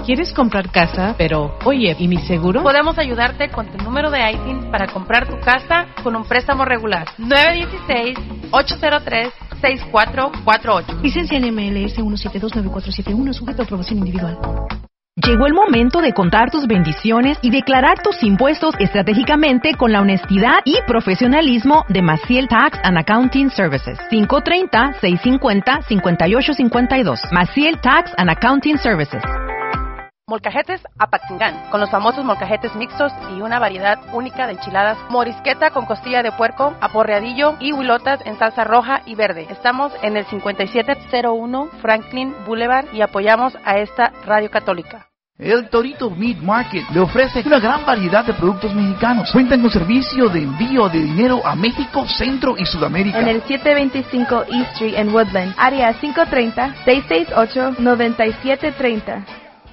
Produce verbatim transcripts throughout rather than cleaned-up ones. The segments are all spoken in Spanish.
¿Quieres comprar casa? Pero, oye, ¿y mi seguro? Podemos ayudarte con tu número de I T I N para comprar tu casa con un préstamo regular. nueve uno seis, ocho cero tres, seis cuatro cuatro ocho. Licencia N M L S uno siete dos nueve cuatro siete uno, sujeto a aprobación individual. Llegó el momento de contar tus bendiciones y declarar tus impuestos estratégicamente con la honestidad y profesionalismo de Maciel Tax and Accounting Services. cinco tres cero, seis cinco cero, cinco ocho cinco dos. Maciel Tax and Accounting Services. Molcajetes Apatzingán, con los famosos molcajetes mixtos y una variedad única de enchiladas, morisqueta con costilla de puerco, aporreadillo y huilotas en salsa roja y verde. Estamos en el cincuenta y siete cero uno Franklin Boulevard y apoyamos a esta radio católica. El Torito Meat Market le ofrece una gran variedad de productos mexicanos. Cuentan con servicio de envío de dinero a México, Centro y Sudamérica. En el setecientos veinticinco East Street en Woodland, área cinco tres cero, seis seis ocho, nueve siete tres cero.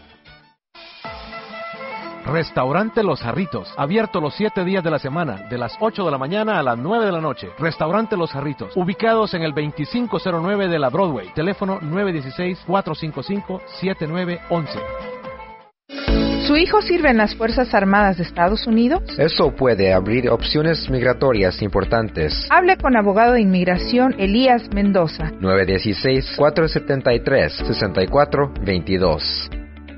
Restaurante Los Jarritos, abierto los siete días de la semana, de las ocho de la mañana a las nueve de la noche. Restaurante Los Jarritos, ubicados en el veinticinco cero nueve de la Broadway. Teléfono nueve uno seis, cuatro cinco cinco, siete nueve uno uno. ¿Su hijo sirve en las Fuerzas Armadas de Estados Unidos? Eso puede abrir opciones migratorias importantes. Hable con abogado de inmigración Elías Mendoza. nueve uno seis, cuatro siete tres, seis cuatro dos dos.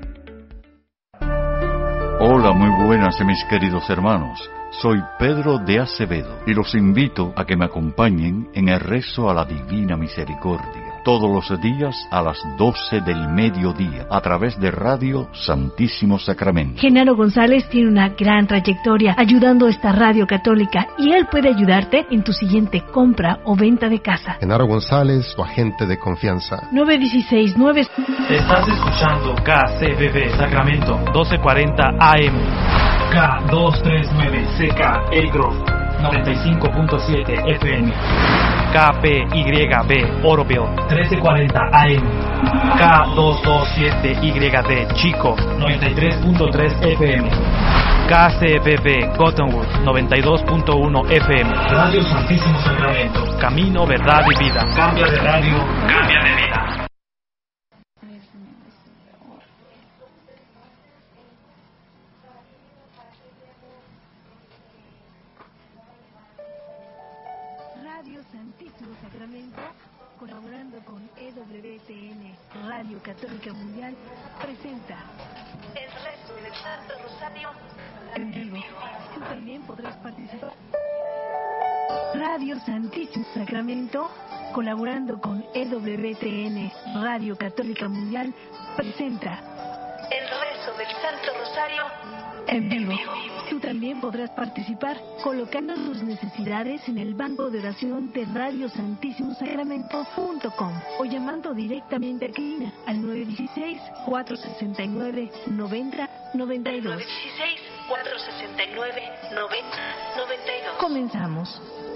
Hola, muy buenas mis queridos hermanos. Soy Pedro de Acevedo y los invito a que me acompañen en el rezo a la Divina Misericordia todos los días a las doce del mediodía a través de Radio Santísimo Sacramento. Genaro González tiene una gran trayectoria ayudando a esta radio católica y él puede ayudarte en tu siguiente compra o venta de casa. Genaro González, tu agente de confianza. nueve uno seis nueve. Estás escuchando K C B B Sacramento doce cuarenta A M, K doscientos treinta y nueve C K El Grove noventa y cinco punto siete F M, K P Y B Oroville trece cuarenta A M, K doscientos veintisiete Y D Chico noventa y tres punto tres F M, K C B B Cottonwood noventa y dos punto uno F M. Radio Santísimo Sacramento, camino, verdad y vida. Cambia de radio, cambia de vida. Radio Santísimo Sacramento, colaborando con E W T N, Radio Católica Mundial, presenta El Rezo del Santo Rosario en vivo. Tú también podrás participar. Radio Santísimo Sacramento, colaborando con E W T N, Radio Católica Mundial, presenta El Rezo del Santo Rosario en vivo. Tú también podrás participar colocando tus necesidades en el banco de oración de radio santísimo sacramento punto com o llamando directamente aquí al nueve uno seis, cuatro seis nueve, nueve cero nueve dos. nueve uno seis, cuatro seis nueve, nueve cero nueve dos. Comenzamos.